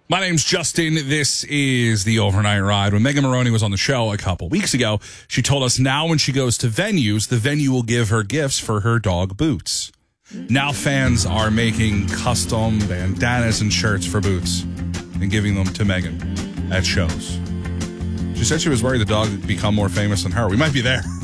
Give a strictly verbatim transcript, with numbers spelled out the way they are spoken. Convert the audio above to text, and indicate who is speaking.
Speaker 1: My name's Justin. This is the Overnight Ride. When Megan Maroney was on the show a couple weeks ago, she told us now when she goes to venues, the venue will give her gifts for her dog, Boots. Now fans are making custom bandanas and shirts for Boots and giving them to Megan at shows. She said she was worried the dog would become more famous than her. We might be there.